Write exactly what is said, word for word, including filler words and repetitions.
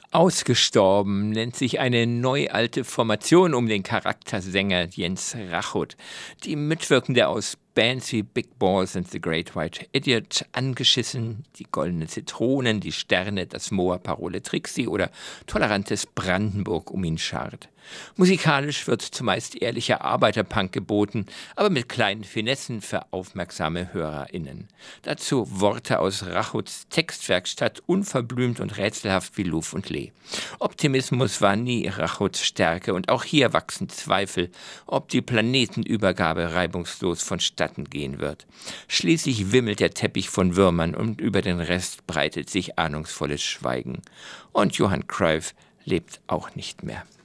Ausgestorben nennt sich eine neu-alte Formation um den Charaktersänger Jens Rachut. Die Mitwirkende aus Bands wie Big Balls and the Great White Idiot, Angeschissen, die Goldenen Zitronen, die Sterne, das Moor, Parole Trixie oder tolerantes Brandenburg um ihn scharrt. Musikalisch wird zumeist ehrlicher Arbeiterpunk geboten, aber mit kleinen Finessen für aufmerksame HörerInnen. Dazu Worte aus Rachuts Textwerkstatt, unverblümt und rätselhaft wie Luf und Lee. Optimismus war nie Rachuts Stärke und auch hier wachsen Zweifel, ob die Planetenübergabe reibungslos vonstatten gehen wird. Schließlich wimmelt der Teppich von Würmern und über den Rest breitet sich ahnungsvolles Schweigen. Und Johann Cruyff lebt auch nicht mehr.